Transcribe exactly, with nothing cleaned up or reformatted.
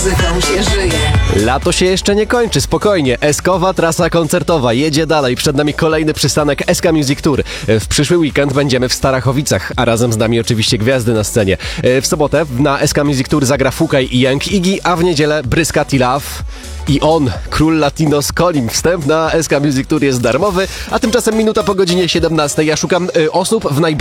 muzyką się żyje. Lato się jeszcze nie kończy, spokojnie. Eskowa trasa koncertowa jedzie dalej. Przed nami kolejny przystanek S K Music Tour. W przyszły weekend będziemy w Starachowicach, a razem z nami oczywiście gwiazdy na scenie. W sobotę na S K Music Tour zagra Fukaj i Young Iggy, a w niedzielę Bryska T-Love. I on, król latino z Kolim. Wstęp na S K Music Tour jest darmowy, a tymczasem minuta po godzinie siedemnastej. Ja szukam y, osób w najbardziej